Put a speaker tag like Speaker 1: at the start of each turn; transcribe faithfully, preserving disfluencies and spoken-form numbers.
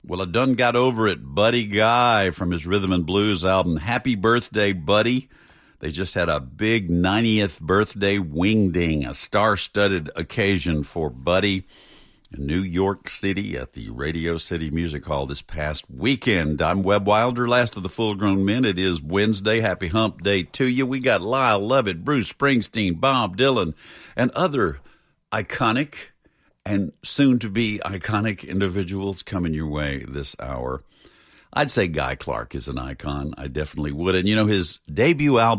Speaker 1: Well, I done got over it, Buddy Guy from his Rhythm and Blues album. Happy birthday, Buddy. They just had a big ninetieth birthday wing-ding, a star-studded occasion for Buddy in New York City at the Radio City Music Hall this past weekend. I'm Webb Wilder, last of the full-grown men. It is Wednesday. Happy hump day to you. We got Lyle Lovett, Bruce Springsteen, Bob Dylan, and other iconic and soon-to-be iconic individuals coming your way this hour. I'd say Guy Clark is an icon. I definitely would. And, you know, his debut album,